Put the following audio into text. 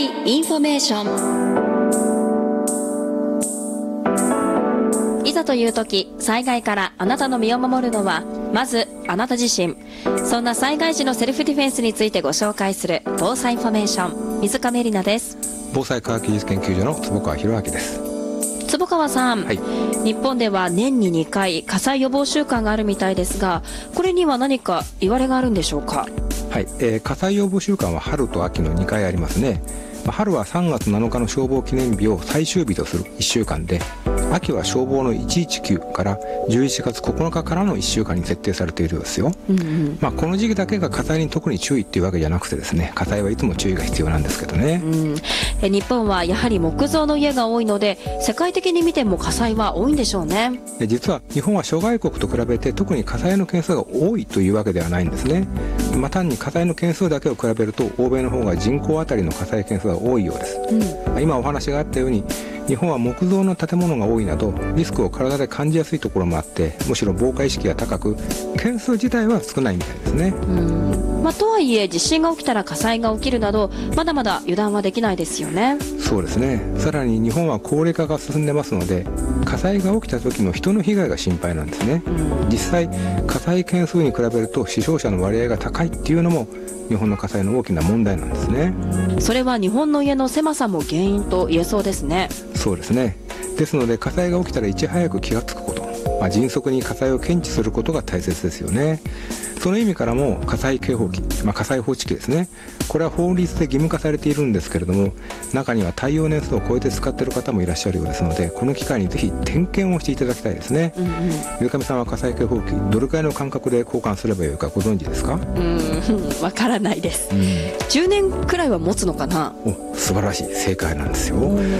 災インフォメーション。いざという時、災害からあなたの身を守るのはまずあなた自身。そんな災害時のセルフディフェンスについてご紹介する防災インフォメーション、水上里奈です。 防災科学技術研究所の坪川博明です。 坪川さん、 はい、 日本では年に2回火災予防週間があるみたいですが、これには何か言われがあるんでしょうか？ はい、火災予防週間は春と秋の2回ありますね。春は3月7日の消防記念日を最終日とする1週間で、秋は消防の119から11月9日からの1週間に設定されているようですよ。この時期だけが火災に特に注意っていうわけじゃなくてですね、火災はいつも注意が必要なんですけどね。 日本はやはり木造の家が多いので、世界的に見ても火災は多いんでしょうね。 実は日本は諸外国と比べて特に火災の件数が多いというわけではないんですね。単に火災の件数だけを比べると欧米の方が人口あたりの火災件数が多いようです。今お話があったように、日本は木造の建物が多いなどリスクを体で感じやすいところもあって、むしろ防火意識が高く件数自体は少ないみたいですね。 とはいえ地震が起きたら火災が起きるなど、まだまだ油断はできないですよね。 そうですね。さらに日本は高齢化が進んでますので、火災が起きた時の人の被害が心配なんですね。実際火災件数に比べると死傷者の割合が高いっていうのも日本の火災の大きな問題なんですね。 それは日本の家の狭さも原因と言えそうですね。 そうですね。ですので火災が起きたらいち早く気がつくこと、迅速に火災を検知することが大切ですよね。その意味からも火災警報器、火災報知器ですね、これは法律で義務化されているんですけれども、中には耐用年数を超えて使っている方もいらっしゃるようですので、この機会にぜひ点検をしていただきたいですね。水上さんは火災警報器どれくらいの間隔で交換すればよいかご存知ですか？ わからないです。10年くらいは持つのかな？ 素晴らしい、正解なんですよ。